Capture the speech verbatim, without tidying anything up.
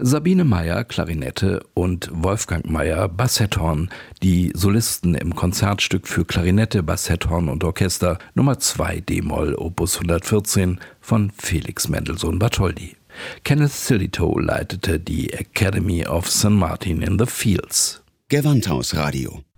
Sabine Meyer, Klarinette und Wolfgang Meyer, Bassetthorn, die Solisten im Konzertstück für Klarinette, Bassetthorn und Orchester Nummer zwei d-Moll Opus hundertvierzehn von Felix Mendelssohn Bartholdy. Kenneth Silito leitete die Academy of Saint Martin in the Fields. Gewandhaus Radio.